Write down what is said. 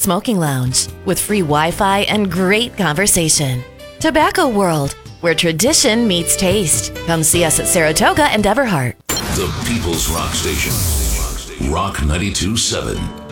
Smoking Lounge with free Wi-Fi and great conversation. Tobacco World, where tradition meets taste. Come see us at Saratoga and Everhart. The People's Rock Station. Rock 92.7.